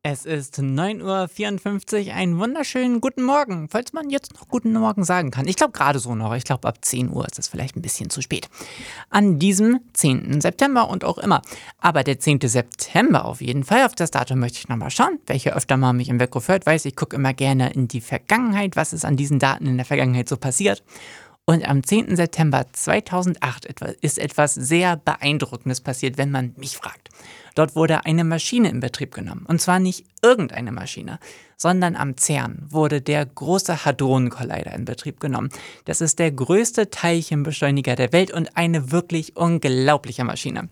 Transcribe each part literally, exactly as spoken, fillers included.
Es ist neun Uhr vierundfünfzig. Einen wunderschönen guten Morgen, falls man jetzt noch guten Morgen sagen kann. Ich glaube gerade so noch. Ich glaube, ab zehn Uhr ist es vielleicht ein bisschen zu spät. An diesem zehnten September und auch immer. Aber der zehnte September auf jeden Fall. Auf das Datum möchte ich nochmal schauen. Wer hier öfter mal mich im Weckruf hört, weiß, ich gucke immer gerne in die Vergangenheit. Was ist an diesen Daten in der Vergangenheit so passiert? Und am zehnten September zweitausendacht ist etwas sehr Beeindruckendes passiert, wenn man mich fragt. Dort wurde eine Maschine in Betrieb genommen. Und zwar nicht irgendeine Maschine, sondern am CERN wurde der große Hadron-Collider in Betrieb genommen. Das ist der größte Teilchenbeschleuniger der Welt und eine wirklich unglaubliche Maschine.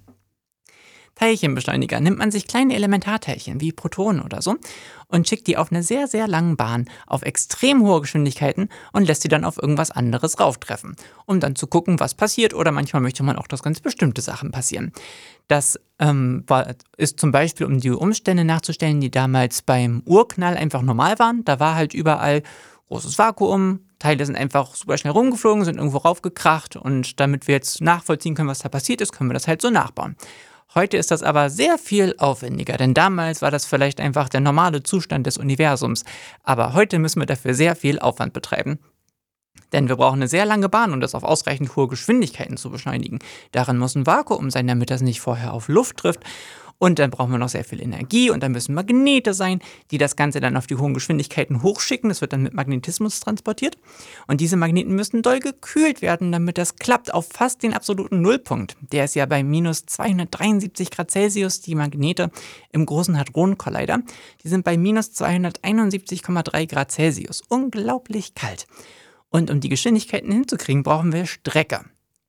Teilchenbeschleuniger nimmt man sich kleine Elementarteilchen wie Protonen oder so und schickt die auf eine sehr, sehr lange Bahn auf extrem hohe Geschwindigkeiten und lässt sie dann auf irgendwas anderes rauftreffen, um dann zu gucken, was passiert, oder manchmal möchte man auch, dass ganz bestimmte Sachen passieren. Das ähm, war, ist zum Beispiel, um die Umstände nachzustellen, die damals beim Urknall einfach normal waren. Da war halt überall großes Vakuum, Teile sind einfach super schnell rumgeflogen, sind irgendwo raufgekracht, und damit wir jetzt nachvollziehen können, was da passiert ist, können wir das halt so nachbauen. Heute ist das aber sehr viel aufwendiger, denn damals war das vielleicht einfach der normale Zustand des Universums. Aber heute müssen wir dafür sehr viel Aufwand betreiben. Denn wir brauchen eine sehr lange Bahn, um das auf ausreichend hohe Geschwindigkeiten zu beschleunigen. Darin muss ein Vakuum sein, damit das nicht vorher auf Luft trifft. Und dann brauchen wir noch sehr viel Energie, und dann müssen Magnete sein, die das Ganze dann auf die hohen Geschwindigkeiten hochschicken. Das wird dann mit Magnetismus transportiert. Und diese Magneten müssen doll gekühlt werden, damit das klappt, auf fast den absoluten Nullpunkt. Der ist ja bei minus zweihundertdreiundsiebzig Grad Celsius, die Magnete im großen Hadron-Collider. Die sind bei minus zweihunderteinundsiebzig Komma drei Grad Celsius. Unglaublich kalt. Und um die Geschwindigkeiten hinzukriegen, brauchen wir Strecke.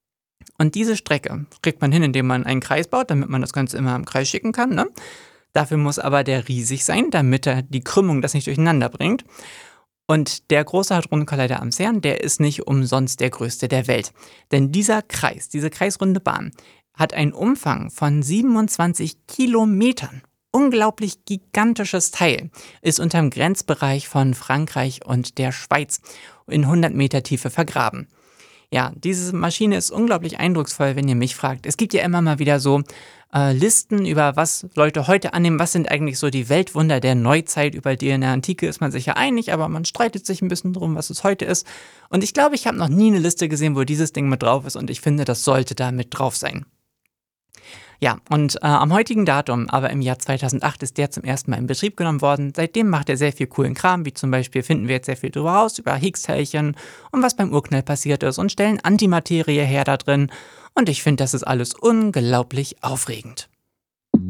Und diese Strecke kriegt man hin, indem man einen Kreis baut, damit man das Ganze immer im Kreis schicken kann. Ne? Dafür muss aber der riesig sein, damit er die Krümmung das nicht durcheinander bringt. Und der große Hadron-Collider am CERN, der ist nicht umsonst der größte der Welt. Denn dieser Kreis, diese kreisrunde Bahn, hat einen Umfang von siebenundzwanzig Kilometern. Unglaublich gigantisches Teil, ist unterm Grenzbereich von Frankreich und der Schweiz in hundert Meter Tiefe vergraben. Ja, diese Maschine ist unglaublich eindrucksvoll, wenn ihr mich fragt. Es gibt ja immer mal wieder so äh, Listen über, was Leute heute annehmen. Was sind eigentlich so die Weltwunder der Neuzeit? Über die in der Antike ist man sich ja einig, aber man streitet sich ein bisschen drum, was es heute ist. Und ich glaube, ich habe noch nie eine Liste gesehen, wo dieses Ding mit drauf ist. Und ich finde, das sollte da mit drauf sein. Ja, und äh, am heutigen Datum, aber im Jahr zweitausendacht, ist der zum ersten Mal in Betrieb genommen worden. Seitdem macht er sehr viel coolen Kram, wie zum Beispiel finden wir jetzt sehr viel darüber raus, über Higgs-Teilchen und was beim Urknall passiert ist, und stellen Antimaterie her da drin. Und ich finde, das ist alles unglaublich aufregend.